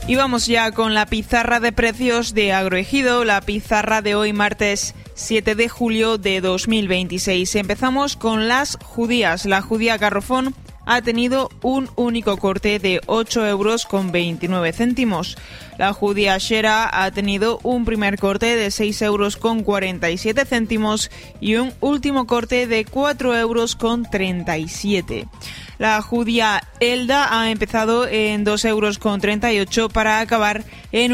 Y vamos ya con la pizarra de precios de Agroejido, la pizarra de hoy martes 7 de julio de 2026. Empezamos con las judías. La judía garrofón ha tenido un único corte de 8,29 €. La judía shera ha tenido un primer corte de 6,47 € y un último corte de 4,37 €. La judía Elda ha empezado en 2,38 € para acabar en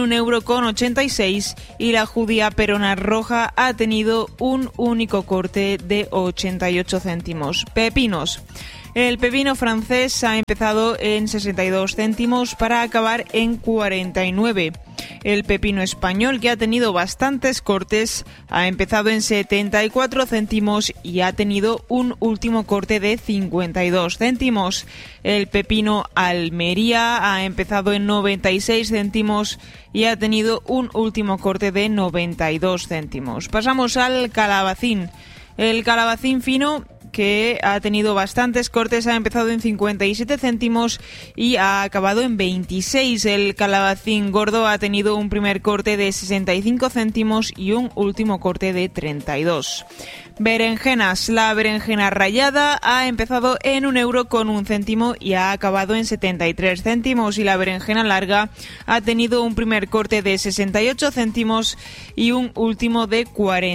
1,86 € y la judía Perona roja ha tenido un único corte de 88 céntimos. Pepinos. El pepino francés ha empezado en 62 céntimos para acabar en 49. El pepino español, que ha tenido bastantes cortes, ha empezado en 74 céntimos y ha tenido un último corte de 52 céntimos. El pepino Almería ha empezado en 96 céntimos y ha tenido un último corte de 92 céntimos. Pasamos al calabacín. El calabacín fino, que ha tenido bastantes cortes, ha empezado en 57 céntimos y ha acabado en 26. El calabacín gordo ha tenido un primer corte de 65 céntimos y un último corte de 32. Berenjenas. La berenjena rallada ha empezado en 1,01 € y ha acabado en 73 céntimos. Y la berenjena larga ha tenido un primer corte de 68 céntimos y un último de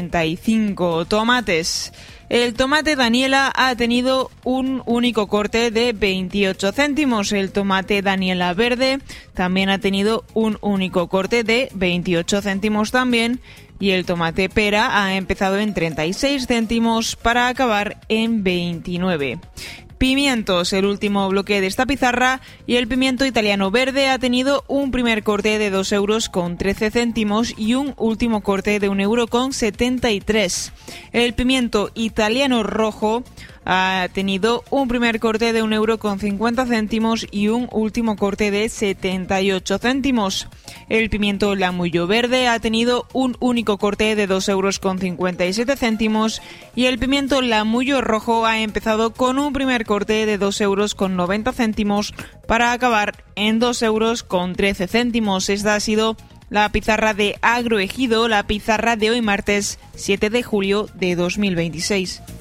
45. Tomates. El tomate Daniela ha tenido un único corte de 28 céntimos. El tomate Daniela verde también ha tenido un único corte de 28 céntimos también. Y el tomate pera ha empezado en 36 céntimos para acabar en 29. Pimientos, el último bloque de esta pizarra, y el pimiento italiano verde ha tenido un primer corte de 2,13 € y un último corte de 1,73 €. El pimiento italiano rojo ha tenido un primer corte de 1,50 € y un último corte de 78 céntimos. El pimiento lamullo verde ha tenido un único corte de 2,57 € y el pimiento lamullo rojo ha empezado con un primer corte de 2,90 € para acabar en 2,13 €. Esta ha sido la pizarra de Agroejido, la pizarra de hoy martes 7 de julio de 2026.